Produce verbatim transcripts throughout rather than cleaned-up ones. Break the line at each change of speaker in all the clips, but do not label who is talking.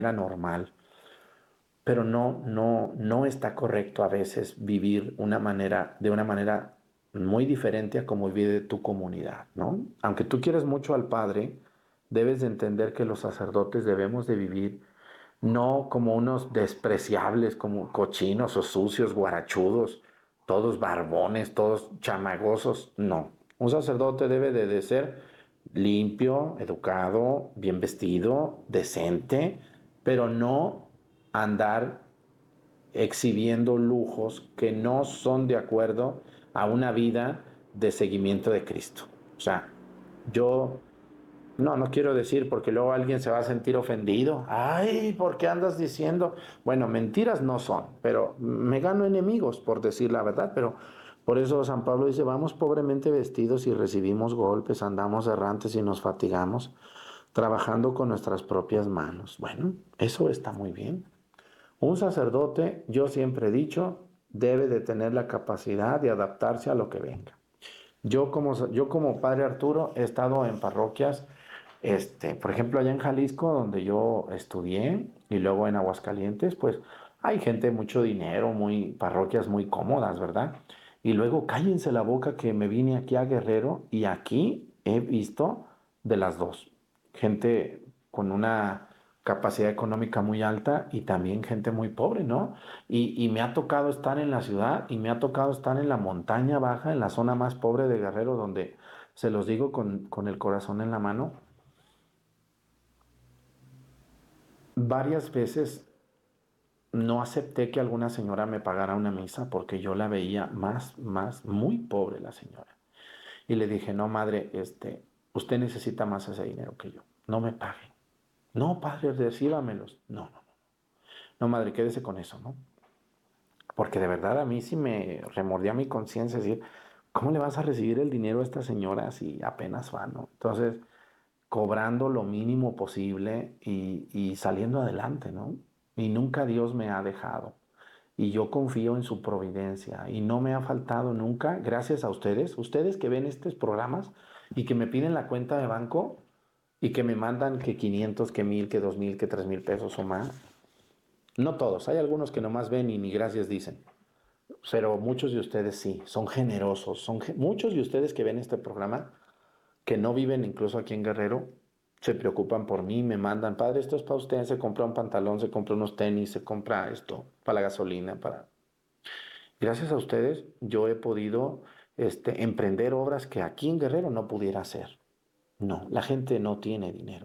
normal, pero no, no, no está correcto a veces vivir una manera, de una manera muy diferente a como vive tu comunidad, ¿no? Aunque tú quieres mucho al Padre, debes de entender que los sacerdotes debemos de vivir no como unos despreciables, como cochinos o sucios, guarachudos, todos barbones, todos chamagosos, no. Un sacerdote debe de, de ser limpio, educado, bien vestido, decente, pero no andar exhibiendo lujos que no son de acuerdo a una vida de seguimiento de Cristo. O sea, yo no, no quiero decir porque luego alguien se va a sentir ofendido. Ay, ¿por qué andas diciendo? Bueno, mentiras no son, pero me gano enemigos por decir la verdad, pero por eso San Pablo dice, vamos pobremente vestidos y recibimos golpes, andamos errantes y nos fatigamos, trabajando con nuestras propias manos. Bueno, eso está muy bien. Un sacerdote, yo siempre he dicho, debe de tener la capacidad de adaptarse a lo que venga. Yo como, yo como padre Arturo he estado en parroquias, este, por ejemplo, allá en Jalisco, donde yo estudié, y luego en Aguascalientes, pues hay gente de mucho dinero, muy, parroquias muy cómodas, ¿verdad? Y luego cállense la boca que me vine aquí a Guerrero y aquí he visto de las dos. Gente con una capacidad económica muy alta y también gente muy pobre, ¿no? Y, y me ha tocado estar en la ciudad y me ha tocado estar en la montaña baja, en la zona más pobre de Guerrero, donde se los digo con, con el corazón en la mano. Varias veces no acepté que alguna señora me pagara una misa porque yo la veía más, más, muy pobre la señora. Y le dije, no, madre, este, usted necesita más ese dinero que yo. No me pague. No, padre, recíbamelos. No, no, no. No, madre, quédese con eso, ¿no? Porque de verdad a mí sí me remordía mi conciencia decir, ¿cómo le vas a recibir el dinero a esta señora si apenas va, ¿no? Entonces, cobrando lo mínimo posible y, y saliendo adelante, ¿no? Y nunca Dios me ha dejado. Y yo confío en su providencia y no me ha faltado nunca, gracias a ustedes, ustedes que ven estos programas y que me piden la cuenta de banco y que me mandan que quinientos, que mil, que dos mil, que tres mil pesos o más. No todos, hay algunos que nomás ven y ni gracias dicen, pero muchos de ustedes sí, son generosos, son ge- muchos de ustedes que ven este programa que no viven incluso aquí en Guerrero, se preocupan por mí, me mandan, padre, esto es para usted, se compra un pantalón, se compra unos tenis, se compra esto, para la gasolina, para... Gracias a ustedes yo he podido este, emprender obras que aquí en Guerrero no pudiera hacer. No, la gente no tiene dinero.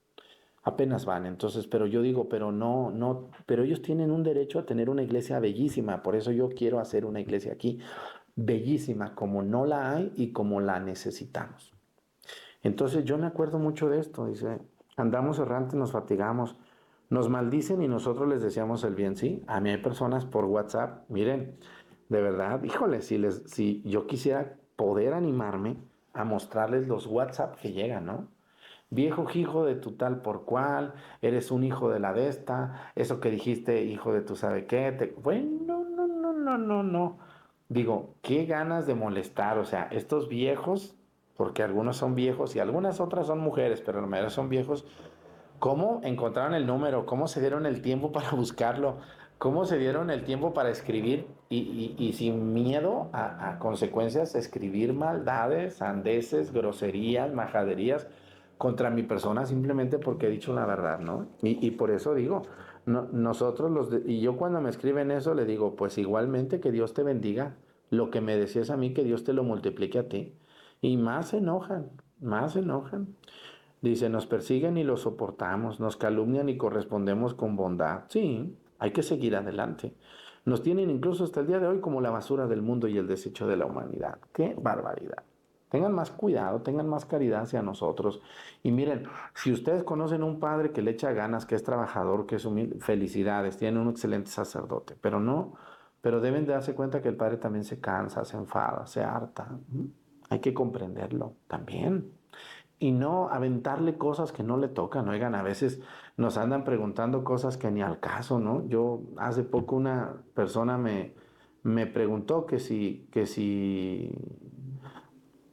Apenas van, entonces, pero yo digo, pero no, no, pero ellos tienen un derecho a tener una iglesia bellísima, por eso yo quiero hacer una iglesia aquí, bellísima, como no la hay y como la necesitamos. Entonces yo me acuerdo mucho de esto, dice, andamos errantes, nos fatigamos, nos maldicen y nosotros les deseamos el bien, ¿sí? A mí hay personas por WhatsApp, miren, de verdad, híjole, si, les, si yo quisiera poder animarme a mostrarles los WhatsApp que llegan, ¿no? Viejo hijo de tu tal por cual, eres un hijo de la de esta, eso que dijiste, hijo de tu sabe qué, te... bueno, no, no, no, no, no. Digo, qué ganas de molestar, o sea, estos viejos, porque algunos son viejos y algunas otras son mujeres, pero la mayoría son viejos, ¿cómo encontraron el número? ¿Cómo se dieron el tiempo para buscarlo? ¿Cómo se dieron el tiempo para escribir y, y- y sin miedo a, a consecuencias, escribir maldades, sandeces, groserías, majaderías contra mi persona simplemente porque he dicho la verdad, ¿no? Y, y por eso digo, no- nosotros los... de- y yo cuando me escriben eso le digo, pues igualmente que Dios te bendiga, lo que me decías a mí, que Dios te lo multiplique a ti. Y más se enojan, más se enojan. Dice, nos persiguen y los soportamos, nos calumnian y correspondemos con bondad. Sí, hay que seguir adelante. Nos tienen incluso hasta el día de hoy como la basura del mundo y el desecho de la humanidad. ¡Qué barbaridad! Tengan más cuidado, tengan más caridad hacia nosotros. Y miren, si ustedes conocen un padre que le echa ganas, que es trabajador, que es humilde, felicidades, tienen un excelente sacerdote, pero no, pero deben de darse cuenta que el padre también se cansa, se enfada, se harta. ¿Mm? Hay que comprenderlo también y no aventarle cosas que no le tocan. Oigan, a veces nos andan preguntando cosas que ni al caso, ¿no? Yo hace poco una persona me, me preguntó que si, que si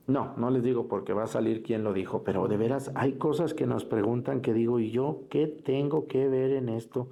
No, no les digo porque va a salir quién lo dijo, pero de veras hay cosas que nos preguntan que digo, ¿y yo qué tengo que ver en esto?